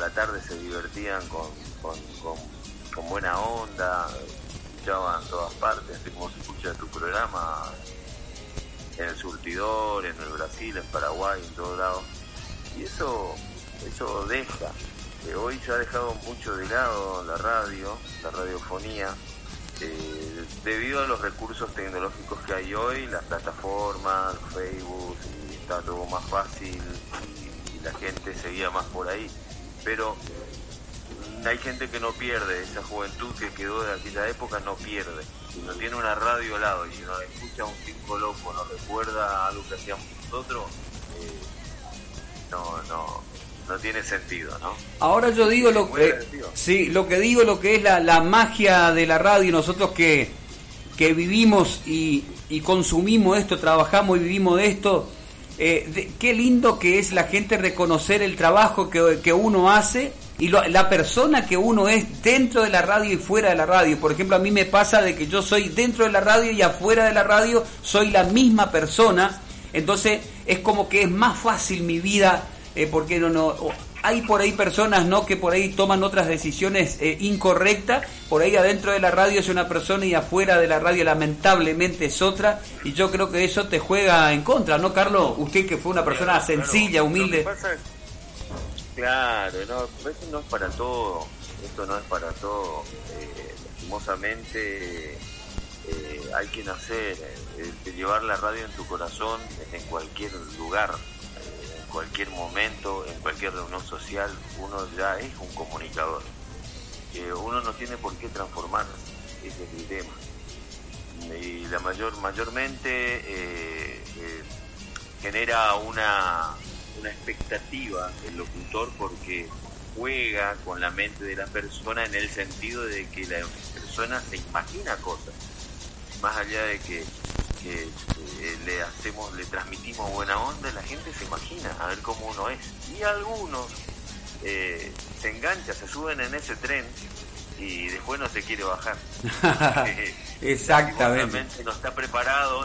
la tarde se divertían con buena onda, escuchaban en todas partes, así como se escucha tu programa, en el Surtidor, en el Brasil, en Paraguay, en todos lados. Y eso deja. Hoy se ha dejado mucho de lado la radiofonía, debido a los recursos tecnológicos que hay hoy, las plataformas, Facebook, y está todo más fácil y la gente seguía más por ahí. Pero hay gente que no pierde, esa juventud que quedó de aquella época no pierde. Si no tiene una radio al lado y si no escucha un Cinco Loco, no recuerda algo que hacíamos nosotros, no tiene sentido, ¿no? Ahora yo digo lo que es la magia de la radio, nosotros que vivimos y consumimos esto, trabajamos y vivimos de esto, qué lindo que es la gente reconocer el trabajo que uno hace y la persona que uno es dentro de la radio y fuera de la radio. Por ejemplo, a mí me pasa de que yo soy dentro de la radio y afuera de la radio soy la misma persona, entonces es como que es más fácil mi vida. Porque hay por ahí personas, ¿no?, que por ahí toman otras decisiones incorrectas. Por ahí adentro de la radio es una persona y afuera de la radio lamentablemente es otra, y yo creo que eso te juega en contra, ¿no, Carlos? Usted que fue una persona sencilla, humilde. Claro, esto no es para todo, lastimosamente hay que nacer, llevar la radio en tu corazón en cualquier lugar, cualquier momento, en cualquier reunión social, uno ya es un comunicador. Uno no tiene por qué transformarse, ese es el tema. Y mayormente genera una expectativa el locutor, porque juega con la mente de la persona en el sentido de que la persona se imagina cosas, más allá de que le transmitimos buena onda, la gente se imagina a ver cómo uno es, y algunos se enganchan, se suben en ese tren y después no se quiere bajar. Exactamente. No está preparado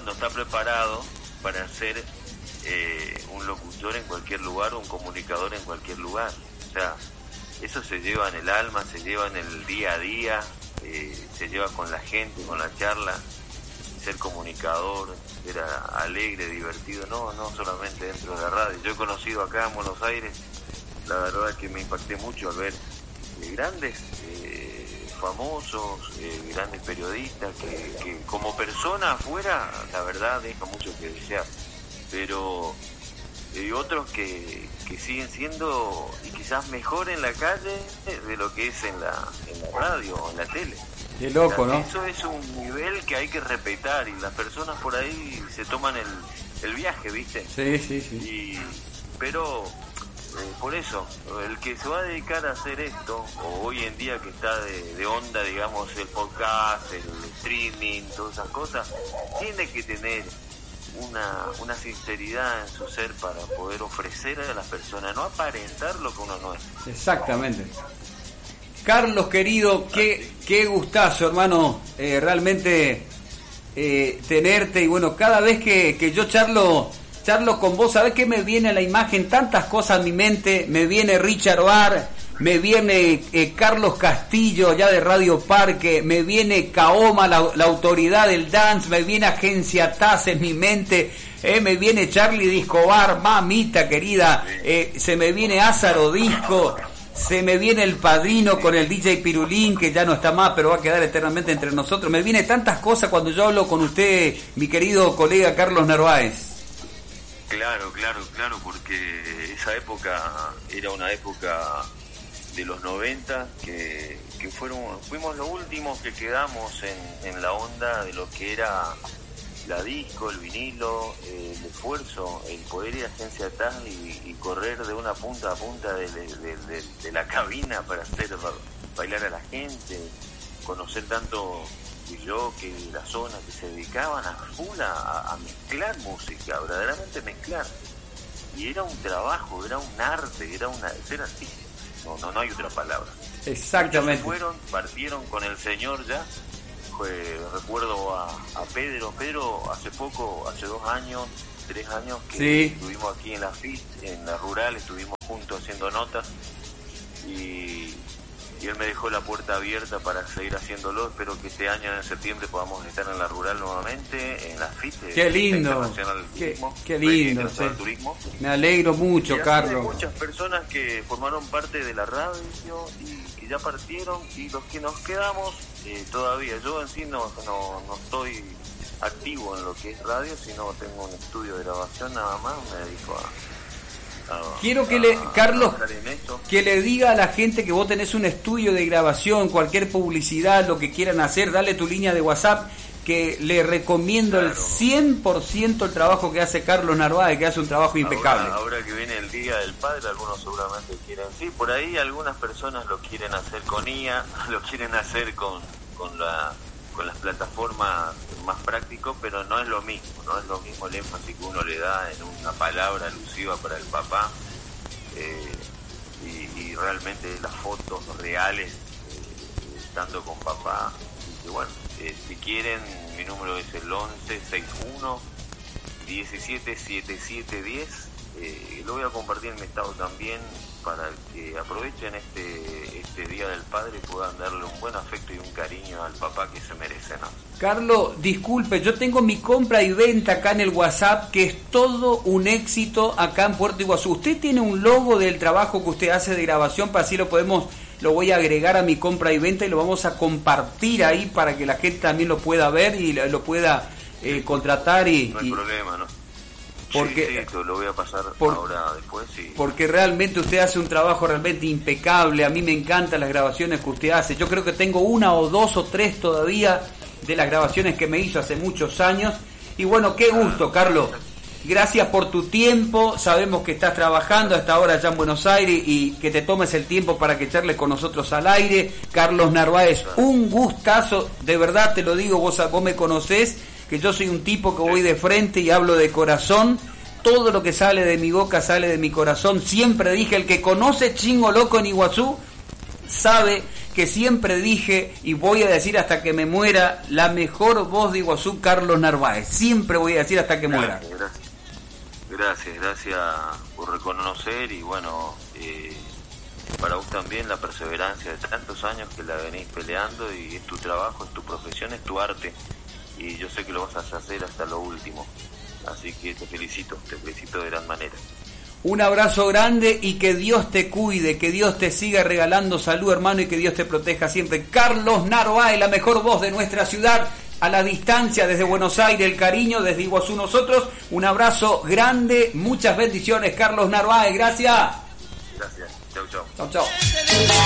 para ser un locutor en cualquier lugar, un comunicador en cualquier lugar. O sea, eso se lleva en el alma, se lleva en el día a día, se lleva con la gente, con la charla. Ser comunicador, ser alegre, divertido, no solamente dentro de la radio. Yo he conocido acá en Buenos Aires, la verdad que me impacté mucho al ver grandes famosos, grandes periodistas que como persona afuera, la verdad, deja mucho que desear, pero hay otros que siguen siendo, y quizás mejor en la calle de lo que es en la radio o en la tele. Qué loco, ¿no? Eso es un nivel que hay que respetar, y las personas por ahí se toman el viaje, ¿viste? Sí. Pero por eso, el que se va a dedicar a hacer esto, o hoy en día que está de onda, digamos, el podcast, el streaming, todas esas cosas, tiene que tener una sinceridad en su ser para poder ofrecer a las personas, no aparentar lo que uno no es. Exactamente. Carlos, querido, qué gustazo, hermano, realmente tenerte. Y bueno, cada vez que yo charlo con vos, ¿sabés qué me viene a la imagen? Tantas cosas a mi mente. Me viene Richard Barr, me viene Carlos Castillo, allá de Radio Parque, me viene Kaoma, la autoridad del dance, me viene Agencia Taz en mi mente, me viene Charlie Discobar, mamita querida, se me viene Ázaro Disco, se me viene El Padrino con el DJ Pirulín, que ya no está más, pero va a quedar eternamente entre nosotros. Me viene tantas cosas cuando yo hablo con usted, mi querido colega Carlos Narváez. Claro, porque esa época era una época de los 90 que fuimos los últimos que quedamos en la onda de lo que era la disco, el vinilo, el esfuerzo, el poder ir a Agencia Taz y correr de una punta a punta de la cabina para hacer bailar a la gente, conocer tanto yo que la zona que se dedicaban a full a mezclar música, verdaderamente mezclar, y era un trabajo, era un arte, era así, no hay otra palabra. Exactamente. Partieron con el señor ya. Recuerdo a Pedro hace poco, hace 2 años, 3 años que estuvimos aquí en la FIT, en la rural, estuvimos juntos haciendo notas, y él me dejó la puerta abierta para seguir haciéndolo. Espero que este año en septiembre podamos estar en la rural nuevamente, en la FIT. Qué lindo, qué lindo, sí. Turismo. Me alegro mucho, Carlos. Hay muchas personas que formaron parte de la radio y ya partieron, y los que nos quedamos todavía, yo en sí no estoy activo en lo que es radio, sino tengo un estudio de grabación nada más, me dedico a quiero que Carlos, que le diga a la gente que vos tenés un estudio de grabación, cualquier publicidad, lo que quieran hacer, dale tu línea de WhatsApp, que le recomiendo el 100% el trabajo que hace Carlos Narváez, que hace un trabajo impecable. Ahora que viene el Día del Padre, algunos seguramente quieren, sí, por ahí algunas personas lo quieren hacer con IA, lo quieren hacer con las plataformas más práctico, pero no es lo mismo el énfasis que uno le da en una palabra alusiva para el papá, y realmente las fotos reales estando con papá. Y bueno, si quieren, mi número es el 1161 177710. Lo voy a compartir en mi estado también, para que aprovechen este Día del Padre y puedan darle un buen afecto y un cariño al papá que se merece, ¿no? Carlos, disculpe, yo tengo mi compra y venta acá en el WhatsApp, que es todo un éxito acá en Puerto Iguazú. ¿Usted tiene un logo del trabajo que usted hace de grabación? Para así lo voy a agregar a mi compra y venta y lo vamos a compartir ahí para que la gente también lo pueda ver y lo pueda contratar. No hay problema, ¿no? Porque sí, lo voy a pasar ahora después. Sí. Porque realmente usted hace un trabajo realmente impecable. A mí me encantan las grabaciones que usted hace. Yo creo que tengo 1 o 2 o 3 todavía de las grabaciones que me hizo hace muchos años. Y bueno, qué gusto, Carlos. Gracias por tu tiempo. Sabemos que estás trabajando hasta ahora allá en Buenos Aires y que te tomes el tiempo para que charles con nosotros al aire. Carlos Narváez, un gustazo. De verdad te lo digo, vos me conocés, que yo soy un tipo que voy de frente y hablo de corazón. Todo lo que sale de mi boca sale de mi corazón. Siempre dije, el que conoce Chingo Loco en Iguazú sabe que siempre dije, y voy a decir hasta que me muera, la mejor voz de Iguazú, Carlos Narváez. Siempre voy a decir hasta que muera. Gracias por reconocer, y bueno, para vos también la perseverancia de tantos años que la venís peleando, y es tu trabajo, es tu profesión, es tu arte, y yo sé que lo vas a hacer hasta lo último, así que te felicito de gran manera. Un abrazo grande y que Dios te cuide, que Dios te siga regalando salud, hermano, y que Dios te proteja siempre. Carlos Narváez, la mejor voz de nuestra ciudad, a la distancia desde Buenos Aires, el cariño desde Iguazú nosotros. Un abrazo grande, muchas bendiciones, Carlos Narváez, gracias. Gracias, chau. Chau.